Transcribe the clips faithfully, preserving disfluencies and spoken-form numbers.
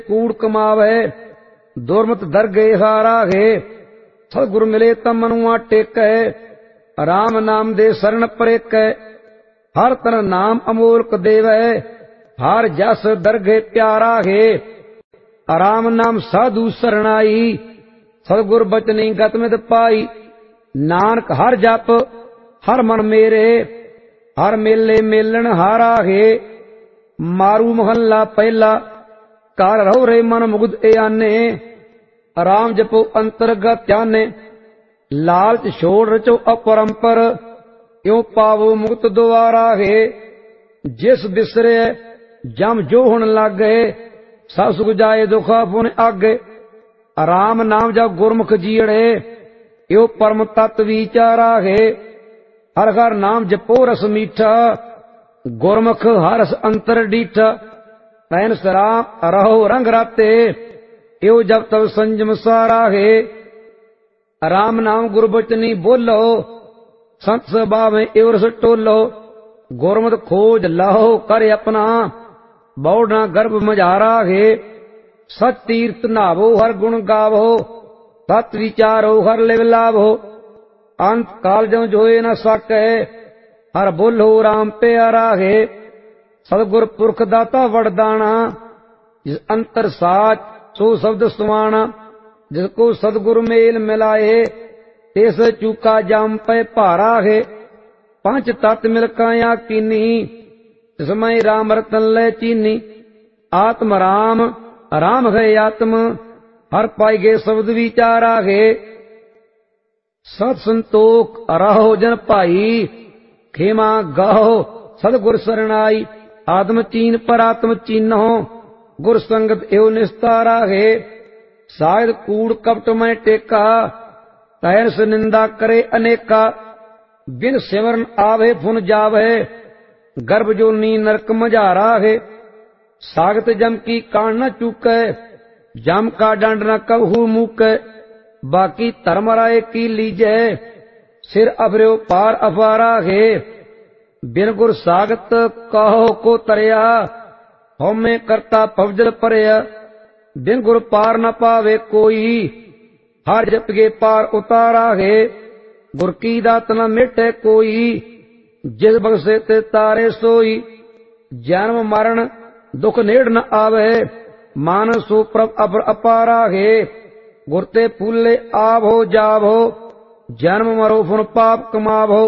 कूड़ कमावे, दुर्मत दरगे हारा है। सतगुर मिले ता मनुआ टेकै, राम नाम दे शरण परेकै। हर तर नाम अमोलक देवै, हर जस दरगे प्यारा है। राम नाम साधु सरणाई, सतगुर बचनी गत मित पाई। नानक हर जप हर मन मेरे, हर मेले मेलन हारा है। मारू महला पहला, कर रहो रे मन मुग्ध ए आने। राम जपो अंतरगत ध्याने, लालच छोड़ रचो अपरंपर। यो पावो मुक्त द्वारा है, जिस बिसरे जम जो हुन लग गए। सब सुख जाए दुखा पुन आगे, राम नाम जब गुरमुख जीड़े। यो परम तत्व विचारा है, हर हर नाम जपो रस मीठा। गुरमुख हरस अंतर डीठा, तैन सराम रहो रंग राते। यो जब तब संजम सारा है, राम नाम गुरबचनी बोलो। संत सभा में एवरस टोलो, गुरमत खोज लहो कर अपना। बौढ़ा गर्भ मझारा है, सच तीर्थ नावो हर गुण गावो। सत विचारो हर लिव लाभो, अंत काल जो जोए न सके। हर बोलो राम प्यारा है, सतगुर पुरख दाता वरदाना। जिस अंतर साच सो शब्द सुमाना, जिसको सतगुरु मेल मिलाए। तेस चूका जाम पे भारा है, पांच तत् मिल काया कीनी। इसमय राम रतन ले चीनी, आत्म राम राम है आत्म। हर पाई गे शब्द विचारा है, सत संतोख रहो जन भाई। खेमा गाहो सतगुर सरणाई, आत्म चीन पर आत्म चीन्हो। गुर संगत एव निस्तारा है, शायद कूड़ कपट में टेका। तैर से निंदा करे अनेका, बिन सिमरन आवे फुन जावे। गर्भ जो नी नरक मझारा है, सागत जम की कान न चूकै। जम का दंड न कबहू मूकै, बाकी धर्म राय की लीजै। सिर अभर्यो पार अफारा है, बिन गुर सागत कहो को तरया। होमे करता पवजल परया, बिन गुर पार न पावे कोई। हर जपगे पार उतारा है, गुर की दात न मिटे कोई। जिस बख्शे ते तारे सोई, जन्म मरण दुख नेड़ न आवे। मान सो प्रभ अपर अपारा है, गुर ते फूले आवो जावो। जन्म मरो फुन पाप कमावो,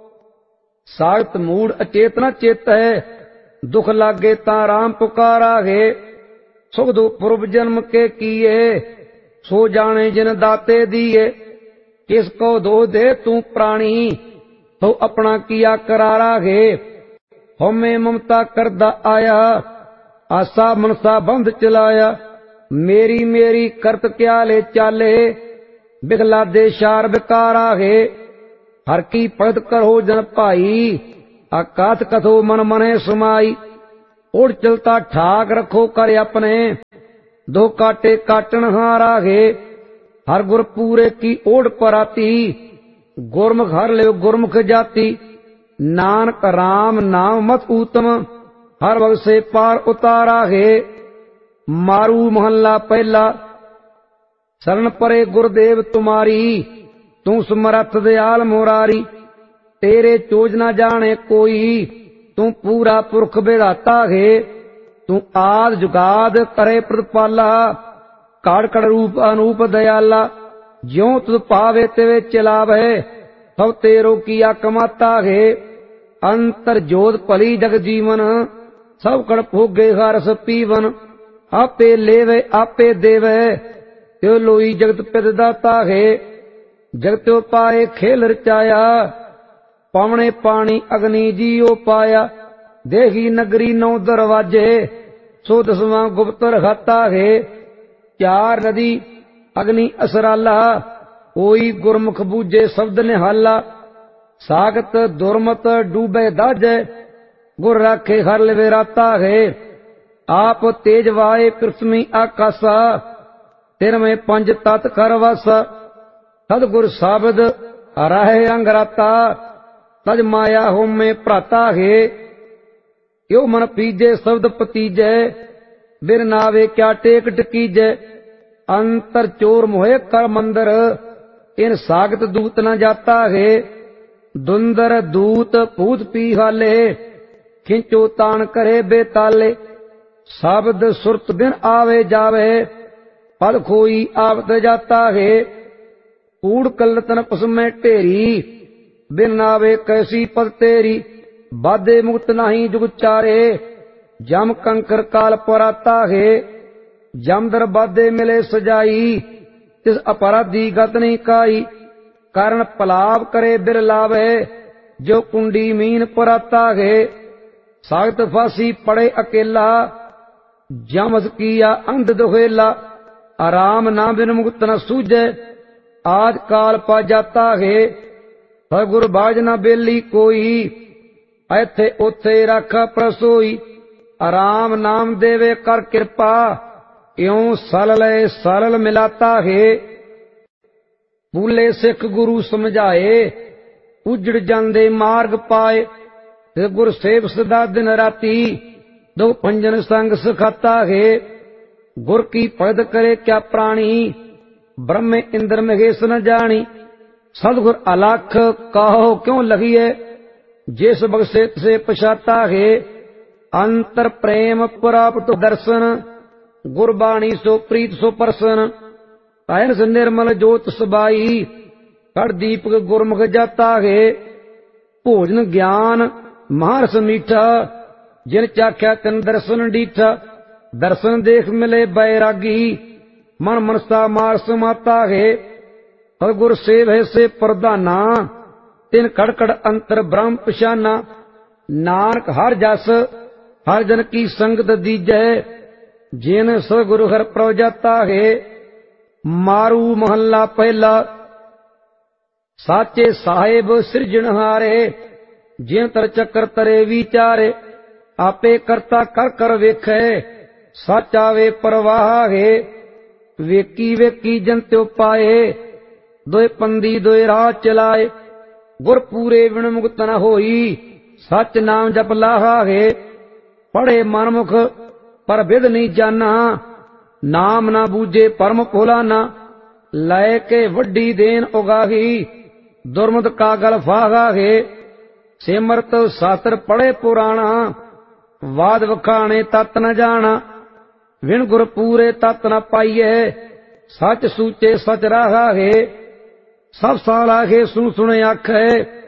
सागत मूड अचेतना चेत है। दुख लागे ता राम पुकारा है, सुख दुख पूर्व जन्म के किए। सो जाने जिन दाते दिए, किसको दो दे तू प्राणी। तो अपना किया करारा है, होमे ममता करदा आया। आशा मनसा बंध चलाया, मेरी मेरी करत क्या ले चाले। बिगला दे शार बिकारा है, हर की भगत करो जन भाई। आकात कथो मन मने समाई, उड़ चलता ठाक रखो कर अपने। दो काटे काटन हारा है, हर गुर पूरे की ओढ़ पराती। गुरमुख हर ले गुरमुख जाति, नानक राम नाम मत उत्तम। हर वक्त से पार उतारा है, मारू महल्ला पहला। शरण परे गुरुदेव तुम्हारी, तू समरथ दयाल मुरारी। तेरे चोज न जाने कोई, तू पूरा पुरख विधाता है। तू आद जुगाद करे प्रतिपाला, काड़ कड़ रूप अनूप दयाला। ज्यों तुझ पावे तेवे चलावे, सब तेरो किया कमाता है। अंतर जोत भली जग जीवन, सब कड़ भोगे हरस पीवन। आपे लेवे आपे देवे, त्यो लोई जगत पित दाता है। जगत्यो पाए खेल रचाया, पावने पानी अग्नि जियो पाया। देही नगरी नौ दरवाजे, सो दसवां गुप्त रखाता है। चार नदी अग्नि असराला, कोई गुरमुख बूझे शब्द निहाला। सागत दुर्मत डूबे दाजे, गुर राखे हर लिवे राता है। आप तेज वाए पृथ्वी आकाशा, तिर में पंज तत् करवासा। सदगुर साबद राहे अंग राता, तज माया होम में भ्राता है। यो मन पीजे शब्द पतीजे, बिन नावे क्या टेक टकीजै। अंतर चोर मोहे कर मंदर, इन सागत दूत न जाता है। दुंदर दूत भूत पीहाले, खिंचो तान करे बेताले। शब्द सुरत बिन आवे जावे, पद खोई आवत जाता है। कूड़ कल्लतन पसमें ढेरी, बिन नावे कैसी पद तेरी। बाधे मुक्त नहीं जुग चारे, जम कंकर काल पराता है। जमदर बाधे मिले सजाई, तिस अपराधी गत नहीं काई। कारण पलाव करे बिर लावे, जो कुंडी मीन पराता है। सागत फांसी पड़े अकेला, जमस किया अंध दुहेला। आराम ना बिन मुक्त न सूझे, आज काल पा जाता है। सतगुर बाज न बेली कोई, ऐथे उथे रख प्रसोई। आराम नाम देवे कर कृपा, इਉਂ सरल सरल मिलाता है। भूले सिख गुरु समझाए, उजड़ जांदे मार्ग पाए। फिर गुर सेव सदा दिन राती, दो पंजन संग सिखाता है। गुर की पद करे क्या प्राणी, ब्रह्म इंद्र महेश न जानी। सदगुर अलख कहो क्यों लगिए, जिस बगसे से पछाता है। अंतर प्रेम प्राप्त दर्शन, गुरबाणी सो प्रीत सो परसन। अहरस निर्मल जोत सबाई, कड़ दीपक गुरमुख जाता है। भोजन ज्ञान महारस मीठा, जिन चाख्या तिन दर्शन डीठा। दर्शन देख मिले बैरागी, मन मनसा मार समाता है। सतगुर सेव है से प्रधाना, तिन कड़कड़ अंतर ब्रह्म पछाना। नानक हर जस हर जन की संगत दीजै, जिन सतगुरु हर प्रभ जाता है। मारू महला पहला, साचे साहेब सिरजनहारे। जिन तर चक्कर तरे विचारे, आपे करता कर कर वेखे। सच आवे परवाह है, वेकी वेकी जन त्यो पाए। दोए पंदी दोए राह चलाए, गुर पूरे बिन मुक्त न होई। सच नाम जप लाहा है, पढ़े मनमुख पर विद नहीं जाना। नाम ना बूझे परम भुलाना, लय के वड्डी देन उगाही। दुर्मत का गल फागा है, सिमरत सातर पढ़े पुराणा। वाद वखाणे तत न जाना, विण गुर पूरे तत न पाइए। सच सूचे सच राहा है, सब साल आखे सुन सुने आखे।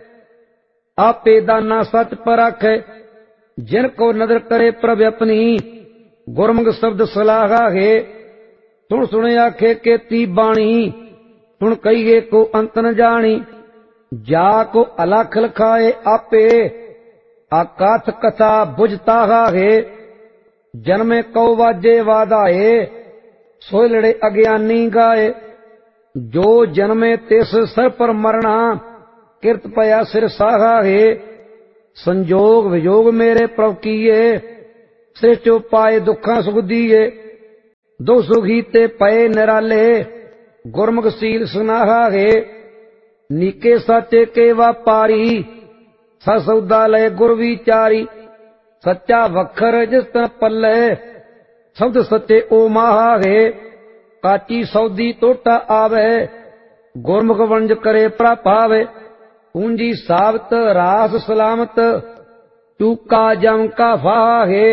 आपे दाना सच पर आखे, जिन को नजर करे प्रभ अपनी। गुरमुख शब्द सलाहा है, सुन सुने आखे केती बाणी। सुन कहिए को अंत न जानी, जाको अलख लखाए आपे। आकाथ कथा बुझता है, जन्मे कौ वाजे वादाए। सोय लड़े अज्ञानी गाए, जो जन्मे तिस सर पर मरना। किरत पया सिर साहा है, संजोग वियोग मेरे प्रभ कीए। सिर चो पाए दुखा सुख दिए, दो सुखी ते पए निराले। गुरमुख सील सुनाहा है, नीके साचे के व्यापारी। सौदा लय गुर विचारी, सच्चा वखर जिस तन पल्ले। शब्द सच्चे ओ माहा है, काची सौदी टोटा आवे। गुरमुख वंज करे प्रापावे, पूंजी साबत रास सलामत। चूका जम का फाहा है,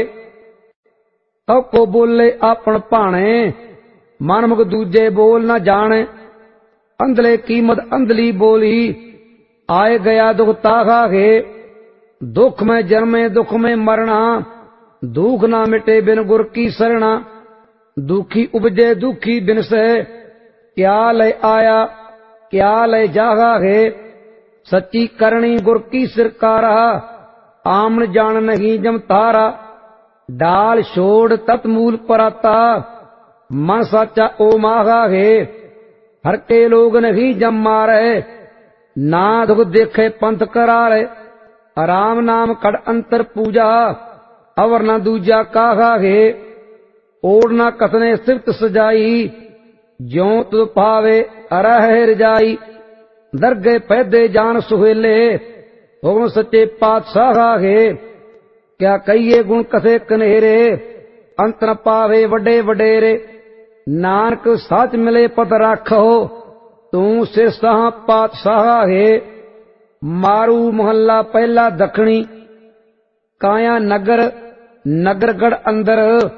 सब को बोले आपन भाणे। मनमुख दूजे बोल न जाने, अंधले कीमत अंधली बोली। आए गया दुख ताहा है, दुख में जन्मे दुख में मरना। दुख ना मिटे बिन गुर की शरणा, दुखी उपजे दुखी बिन से। क्या ले आया क्या ले जागा है, सच्ची करनी गुर की सिरकारा। आमन जान नहीं जम तारा, डाल छोड़ तत मूल पराता। मन साचा ओ मागा है, हर के लोग नहीं जम मारे। ना दुख देखे पंथ करारे, राम नाम कड़ अंतर पूजा। अवर न दूजा काहा है, ओढ़ न कथने सिफ्त सजाई। ज्यों तुद पावे अरह रजाई, दरगे पैदे जान सुहेले। हुक्म सच्चे पातशाह है, क्या कहिए गुण कथे कनेरे। ਅੰਤ ਨ ਪਾਵੇ ਵੱਡੇ ਵਡੇਰੇ। ਨਾਨਕ ਸੱਚ ਮਿਲੇ ਪਤ ਰਾਖੋ ਤੂੰ ਸਿਰ ਸਾਹ ਪਾਤਸ਼ਾਹ ਹੈ। ਮਾਰੂ ਮਹੱਲਾ ਪਹਿਲਾ ਦੱਖਣੀ। ਕਾਇਆ ਨਗਰ ਨਗਰਗੜ ਅੰਦਰ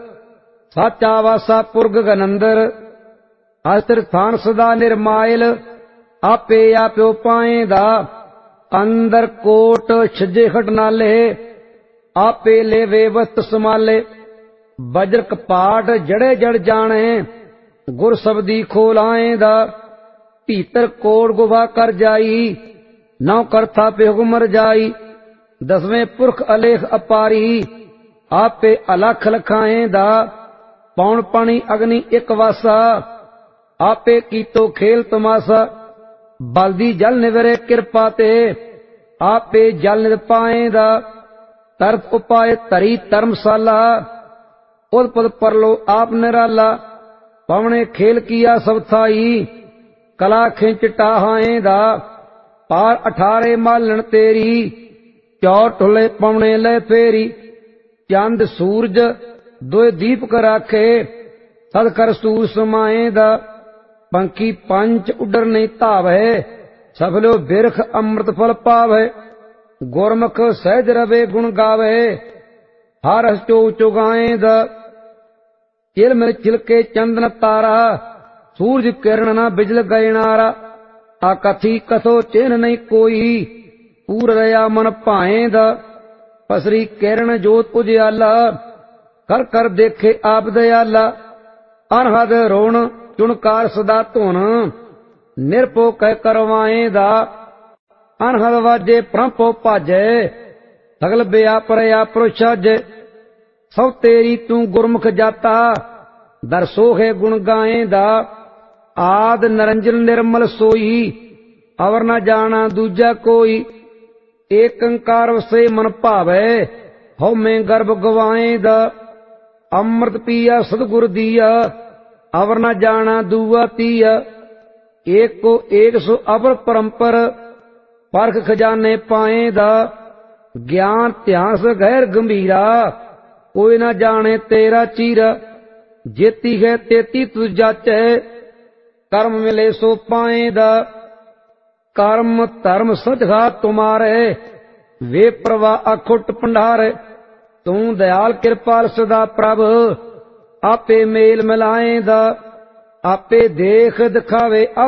ਸਾਚਾ ਵਾਸਾ ਪੁਰਗ ਗਨੰਦਰ। ਅਸਤਰ ਥਾਨ ਸਦਾ ਨਿਰਮਾਇਲ ਆਪੇ ਆਪਿਓ ਪਾਏਂਦਾ। ਅੰਦਰ ਕੋਟ ਛੱਜੇ ਖਟਨਾਲੇ ਆਪੇ ਲੇਵੇ ਵਸਤ ਸਮਾਲੇ। ਬਜਰ ਕਪਾਟ ਜੜੇ ਜੜ ਜਾਣੇ ਗੁਰ ਸਬਦੀ ਖੋਲਾਏਂਦਾ। ਭੀਤਰ ਕੋੜ ਗੁਫਾ ਕਰ ਜਾਈ ਨੌ ਕਰਥਾ ਪੇ ਹੁਕਮ ਰਜਾਈ। ਦਸਵੇਂ ਪੁਰਖ ਅਲੇਖ ਅਪਾਰੀ ਆਪੇ ਅਲਖ ਲਖਾਏਂਦਾ। ਪੌਣ ਪਾਣੀ ਅਗਨੀ ਇੱਕ ਵਾਸਾ ਆਪੇ ਕੀਤੋ ਖੇਲ ਤਮਾਸਾ। ਬਲਦੀ ਜਲ ਨਿਵਰੇ ਕਿਰਪਾ ਤੇ ਆਪੇ ਜਲ ਨਿਦ ਪਾਏਂਦਾ। ਤਰਤ ਉਪਾਏ ਧਰੀ ਧਰਮਸਾਲਾ ਉਦਪਦ ਪਰਲੋ ਆਪ ਨਿਰਾਲਾ। ਪਵਣੇ ਖੇਲ ਕੀਆ ਸਭ ਥਾਈ ਕਲਾ ਖਿੰਚ ਟਾਹਾਏਂਦਾ। ਪਾਰ ਅਠਾਰੇ ਮਾਲਣ ਤੇਰੀ ਚੌ ਢੁਲੇ ਪਵਣੇ ਲੈ ਫੇਰੀ। ਚੰਦ ਸੂਰਜ ਦੋਏ ਦੀਪਕ ਰਾਖੇ ਸਦ ਕਰ ਸੂਰ ਸਮਾਏਂਦਾ। ਪੰਖੀ ਪੰਚ ਉੱਡਰ ਨਹੀਂ ਧਾਵੇ ਸਫਲੋ ਬਿਰਖ ਅੰਮ੍ਰਿਤ ਫਲ ਪਾਵੇ। ਗੁਰਮੁਖ ਸਹਿਜ ਰਵੇ ਗੁਣ ਗਾਵੇ ਹਰ ਹਸ ਚੋ ਚੁਗਾਏਂਦਾ। ਚਿਲ ਮਿਲ ਚਿਲਕੇ ਚੰਦਨ ਤਾਰਾ ਸੂਰਜ ਕਿਰਨ ਨਾ ਬਿਜਲ ਗਇਨਾਰਾ। ਆਕਥੀ ਕਥੋ ਚਿੰਨ ਨਹੀਂ ਕੋਈ ਪੂਰ ਰਿਆ ਮਨ ਭਾਏਂਦਾ। ਪਸਰੀ ਕਿਰਨ ਜੋਤ ਉਜਿਆਲਾ ਕਰ ਕਰ ਦੇਖੇ ਆਪ ਦਇਆਲਾ। ਅਨਹਦ ਰੋਣ ਚੁਣਕਾਰ ਸਦਾ ਧੁਨ ਨਿਰਭਉ ਕਹਿ ਕਰਵਾਏਂਦਾ। ਅਨਹਦ ਵਾਜੇ ਪ੍ਰੰਭਉ ਭਾਜੈ ਸਗਲ ਬਿਆਪਰਿਆ ਪੁਰਛਾਜੈ। ਸਭ ਤੇਰੀ ਤੂੰ ਗੁਰਮੁਖ ਜਾਤਾ ਦਰ ਸੋਹੇ ਗੁਣ ਗਾਏਂਦਾ। ਆਦ ਨਰੰਜਨ ਨਿਰਮਲ ਸੋਈ ਅਵਰ ਨ ਜਾਣਾ ਦੂਜਾ ਕੋਈ। ਏਕ ਓੰਕਾਰ ਵਸੇ ਮਨ ਭਾਵੈ ਹਉਮੈ ਗਰਭ ਗਵਾਏਂਦਾ। ਅੰਮ੍ਰਿਤ ਪੀਆ ਸਤਿਗੁਰ ਦੀਆ ਅਵਰ ਨ ਜਾਣਾ ਦੂਆ ਤੀਆ। ਏਕੋ ਏਕ ਸੋ ਅਵਰ ਪਰੰਪਰ ਪਰਖ ਖਜ਼ਾਨੇ ਪਾਏਂਦਾ। ਗਿਆਨ ਧਿਆਨ ਸ ਗਹਿਰ ਗੰਭੀਰਾ ਕੋਈ ਨਾ ਜਾਣੇ ਤੇਰਾ ਚੀਰਾ। ਜੇਤੀ ਹੈ ਤੇਤੀ ਤੁ ਜਾਚੈ ਕਰਮ ਮਿਲੇ ਸੋ ਪਾਏਂਦਾ। ਕਰਮ ਧਰਮ ਸਚਖਾ ਤੁਮਾਰੇ ਵੇ ਪ੍ਰਵਾ ਅਖੁੱਟ ਭੰਡਾਰੇ। ਤੂੰ ਦਇਆਲ ਕਿਰਪਾਲ ਸਦਾ ਪ੍ਰਭ ਆਪੇ ਮੇਲ ਮਿਲਾਏਂਦਾ। ਆਪੇ ਦੇਖ ਦਿਖਾਵੇ